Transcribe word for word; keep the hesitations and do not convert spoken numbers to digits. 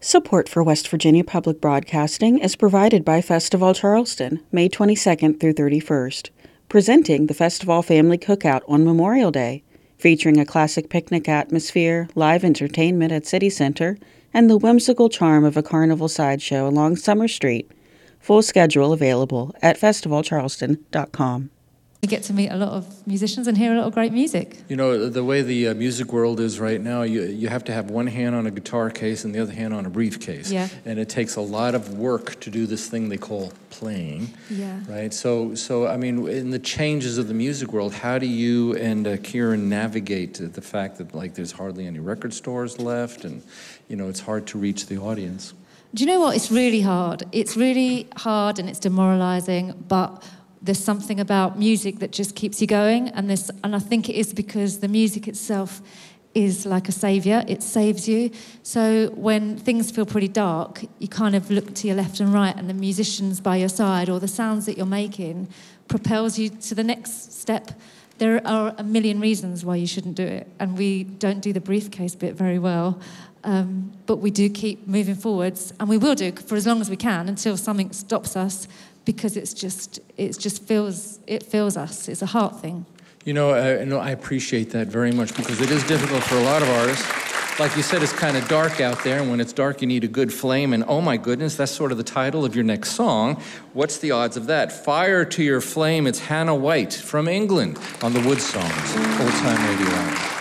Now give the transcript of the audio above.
Support for West Virginia Public Broadcasting is provided by Festival Charleston, May twenty-second through thirty-first, presenting the Festival Family Cookout on Memorial Day, featuring a classic picnic atmosphere, live entertainment at City Center, and the whimsical charm of a carnival sideshow along Summer Street. Full schedule available at festival charleston dot com. You get to meet a lot of musicians and hear a lot of great music. You know, the way the uh, music world is right now, you you have to have one hand on a guitar case and the other hand on a briefcase. Yeah. And it takes a lot of work to do this thing they call playing. Yeah. Right? So, so I mean, in the changes of the music world, how do you and uh, Kieran navigate the fact that, like, there's hardly any record stores left and, you know, it's hard to reach the audience? Do you know what? It's really hard. It's really hard and it's demoralizing, but there's something about music that just keeps you going, and this, and I think it is because the music itself is like a savior. It saves you. So when things feel pretty dark, you kind of look to your left and right, and the musicians by your side or the sounds that you're making propels you to the next step. There are a million reasons why you shouldn't do it, and we don't do the briefcase bit very well. Um, but we do keep moving forwards, and we will do for as long as we can until something stops us, because it's just it just feels it feels us. It's a heart thing. You know, uh, no, I appreciate that very much, because it is difficult for a lot of artists. Like you said, it's kind of dark out there, and when it's dark, you need a good flame. And oh my goodness, that's sort of the title of your next song. What's the odds of that? Fire to your flame. It's Hannah White from England on the Wood Songs, Old Time Radio Hour.